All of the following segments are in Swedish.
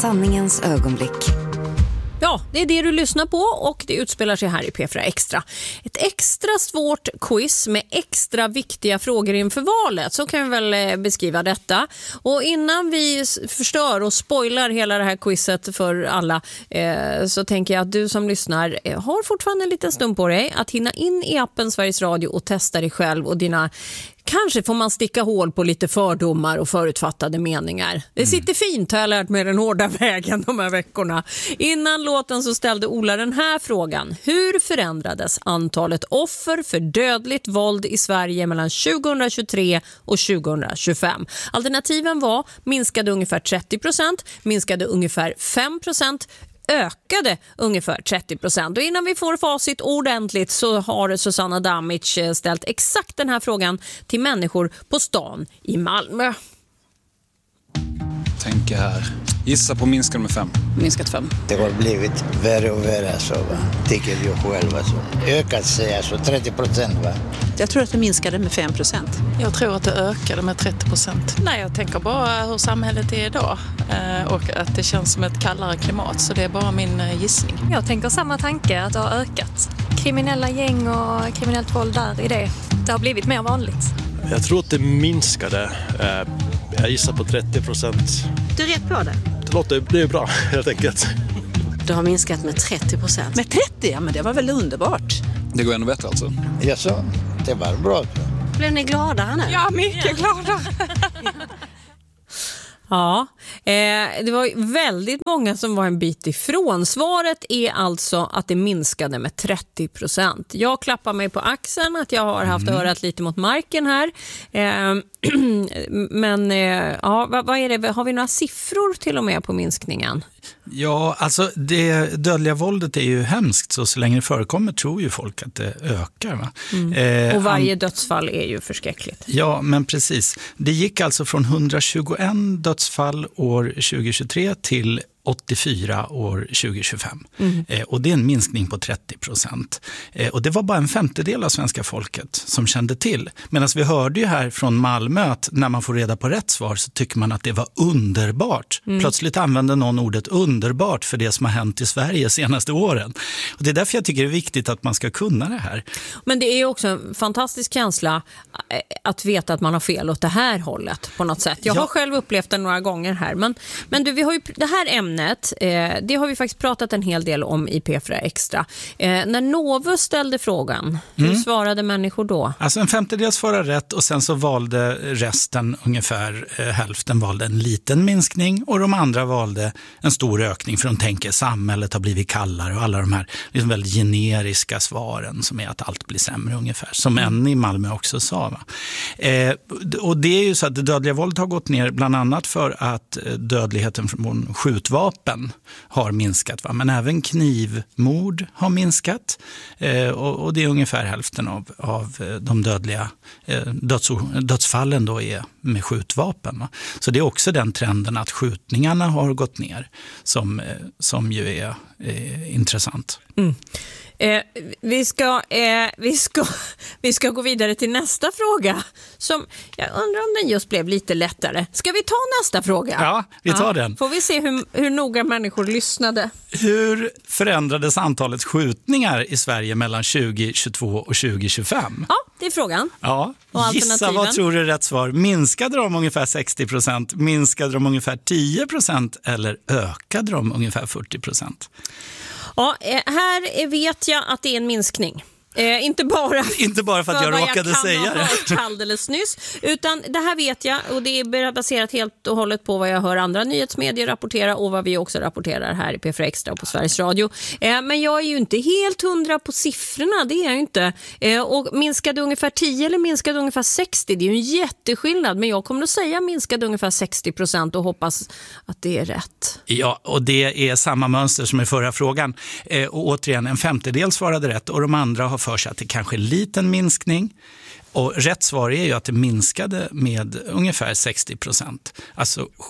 Sanningens ögonblick. Ja, det är det du lyssnar på och det utspelar sig här i P4 Extra. Ett extra svårt quiz med extra viktiga frågor inför valet. Så kan vi väl beskriva detta. Och innan vi förstör och spoilar hela det här quizet för alla så tänker jag att du som lyssnar har fortfarande en liten stund på dig att hinna in i appen Sveriges Radio och testa dig själv och dina... Kanske får man sticka hål på lite fördomar och förutfattade meningar. Det sitter fint, har jag lärt mig den hårda vägen de här veckorna. Innan låten så ställde Ola den här frågan. Hur förändrades antalet offer för dödligt våld i Sverige mellan 2023 och 2025? Alternativen var minskade ungefär 30%, minskade ungefär 5%, ökade ungefär 30%. Och innan vi får facit ordentligt så har Susanna Damic ställt exakt den här frågan till människor på stan i Malmö. Tänker här. Gissa på minskad med 5. Minskat 5. Det har blivit värre och värre, så tycker jag själv. Alltså. Ökat sig alltså 30%, va? Jag tror att det minskade med 5%. Jag tror att det ökade med 30%. Nej, jag tänker bara hur samhället är idag och att det känns som ett kallare klimat, så det är bara min gissning. Jag tänker samma tanke, att det har ökat. Kriminella gäng och kriminellt våld där i det. Det har blivit mer vanligt. Jag tror att det minskade. Jag gissar på 30%. Du är rätt på det. Det är bra, helt enkelt. Det har minskat med 30%. Med 30? Ja, men det var väl underbart. Det går ännu bättre alltså. Ja, så. Det var bra. Blev ni gladare nu? Ja, mycket gladare. Ja, det var väldigt många som var en bit ifrån. Svaret är alltså att det minskade med 30%. Jag klappar mig på axeln att jag har haft örat lite mot marken här. Men ja, vad är det? Har vi några siffror till och med på minskningen? Ja, alltså det dödliga våldet är ju hemskt, så länge det förekommer tror ju folk att det ökar. Va? Och varje dödsfall är ju förskräckligt. Ja, men precis. Det gick alltså från 121 dödsfall år 2023 till 84 år 2025. Och det är en minskning på 30%. Och det var bara en femtedel av svenska folket som kände till. Medan vi hörde ju här från Malmö att när man får reda på rätt svar så tycker man att det var underbart. Plötsligt använde någon ordet underbart för det som har hänt i Sverige de senaste åren. Och det är därför jag tycker det är viktigt att man ska kunna det här. Men det är ju också en fantastisk känsla att veta att man har fel åt det här hållet på något sätt. Jag har själv upplevt det några gånger här. Men du, vi har ju det här ämnet. Det har vi faktiskt pratat en hel del om i P4 Extra. När Novus ställde frågan, hur svarade människor då? Alltså en femtedel svarade rätt och sen så valde resten, ungefär hälften valde en liten minskning och de andra valde en stor ökning, för de tänker samhället har blivit kallare och alla de här liksom väldigt generiska svaren som är att allt blir sämre ungefär. Som en i Malmö också sa. Va? Och det är ju så att det dödliga våldet har gått ner bland annat för att dödligheten från skjutvapen har minskat. Va? Men även knivmord har minskat. Och det är ungefär hälften av de dödliga dödsfallen då är med skjutvapen. Va? Så det är också den trenden att skjutningarna har gått ner som ju är intressant. Vi ska gå vidare till nästa fråga som jag undrar om den just blev lite lättare. Ska vi ta nästa fråga? Ja, vi tar den. Får vi se hur noga människor lyssnade. Hur förändrades antalet skjutningar i Sverige mellan 2022 och 2025? Ja, det är frågan. Ja, gissa vad tror du är rätt svar? Minskade de ungefär 60%? Minskade de ungefär 10%? Eller ökade de ungefär 40%? Ja, här vet jag att det är en minskning. Inte bara för att jag råkade säga det alldeles nyss, utan det här vet jag, och det är baserat helt och hållet på vad jag hör andra nyhetsmedier rapportera och vad vi också rapporterar här i P4 Extra på Sveriges Radio. Men jag är ju inte helt 100 på siffrorna, det är jag ju inte. Och minskade ungefär 10 eller minskade ungefär 60, det är ju en jätteskillnad, men jag kommer att säga minskade ungefär 60% och hoppas att det är rätt. Ja, och det är samma mönster som i förra frågan. Och återigen, en femtedel svarade rätt och de andra har för sig att det kanske är en liten minskning. Och rätt svar är ju att det minskade med ungefär 60%. Alltså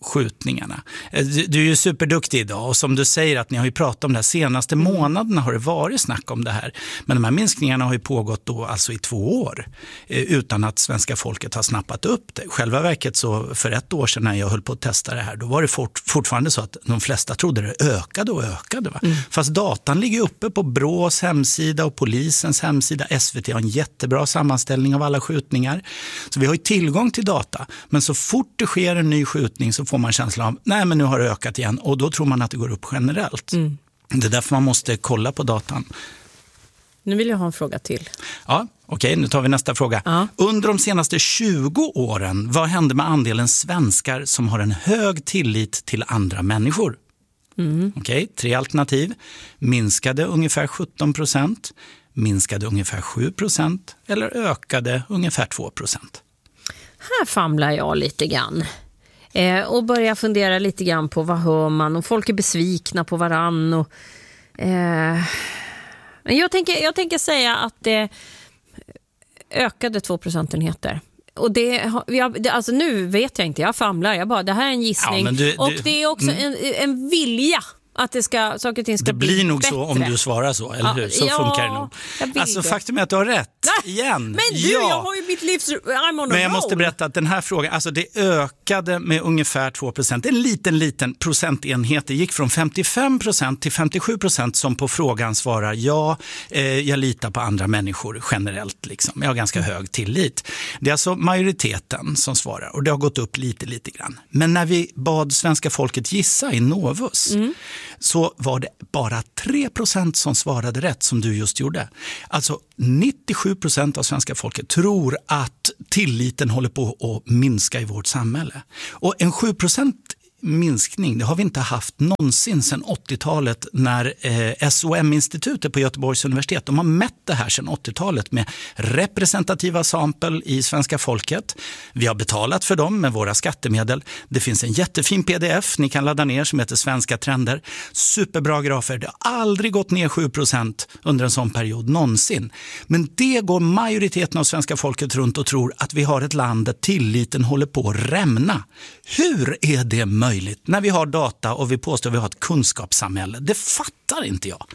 skjutningarna. Du är ju superduktig idag och som du säger att ni har ju pratat om det här senaste månaderna har det varit snack om det här. Men de här minskningarna har ju pågått då alltså i 2 år utan att svenska folket har snappat upp det. Själva verket så för 1 år sedan när jag höll på att testa det här då var det fortfarande så att de flesta trodde det ökade och ökade. Va? Fast datan ligger uppe på Brås hemsida och polisens hemsida. SVT har en jättebra sammanställning av alla skjutningar. Så vi har ju tillgång till data. Men så fort det sker en ny skjutning så får man känslan av nej men nu har det ökat igen. Och då tror man att det går upp generellt. Det är därför man måste kolla på datan. Nu vill jag ha en fråga till. Ja, okej, nu tar vi nästa fråga. Ja. Under de senaste 20 åren, vad hände med andelen svenskar som har en hög tillit till andra människor? Okej, 3 alternativ. Minskade ungefär 17%, minskade ungefär 7% eller ökade ungefär 2%? Här famlar jag lite grann. Och börjar fundera lite grann på vad hör man och folk är besvikna på varann och men jag tänker säga att det ökade 2 procentenheter. Och alltså nu vet jag inte, jag famlar, det här är en gissning. Ja, och det är också en vilja att saker och ting ska det blir nog bättre. Så om du svarar så, eller hur? Så funkar det nog. Alltså faktum är att du har rätt. Igen. Men du, jag har ju mitt livs... Men jag måste berätta att den här frågan, alltså det ökade med ungefär 2%. En liten procentenhet. Det gick från 55% till 57% som på frågan svarar ja, jag litar på andra människor generellt. Liksom. Jag har ganska hög tillit. Det är alltså majoriteten som svarar och det har gått upp lite grann. Men när vi bad svenska folket gissa i Novus så var det bara 3% som svarade rätt som du just gjorde. Alltså 97% av svenska folket tror att tilliten håller på att minska i vårt samhälle. Och en 7% minskning, det har vi inte haft någonsin sedan 80-talet när SOM-institutet på Göteborgs universitet, de har mätt det här sedan 80-talet med representativa sampel i svenska folket. Vi har betalat för dem med våra skattemedel. Det finns en jättefin pdf ni kan ladda ner som heter Svenska trender. Superbra grafer. Det har aldrig gått ner 7% under en sån period någonsin. Men det går majoriteten av svenska folket runt och tror att vi har ett land där tilliten håller på att rämna. Hur är det möjligt när vi har data och vi påstår att vi har ett kunskapssamhälle? Det fattar inte jag.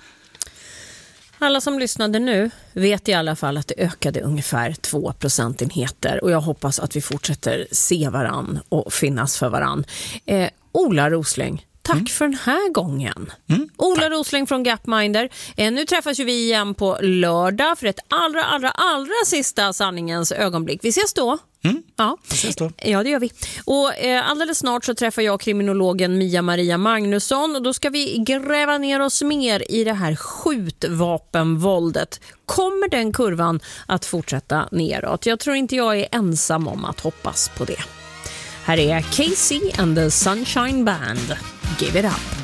Alla som lyssnade nu vet i alla fall att det ökade ungefär 2 procentenheter och jag hoppas att vi fortsätter se varann och finnas för varann. Ola Rosling, tack för den här gången. Ola Rosling från Gapminder. Nu träffas ju vi igen på lördag för ett allra sista sanningens ögonblick. Vi ses då. Ja. Ja, det gör vi. Och alldeles snart så träffar jag kriminologen Mia-Maria Magnusson och då ska vi gräva ner oss mer i det här skjutvapenvåldet. Kommer den kurvan att fortsätta neråt? Jag tror inte jag är ensam om att hoppas på det. Här är Casey and the Sunshine Band. Give it up.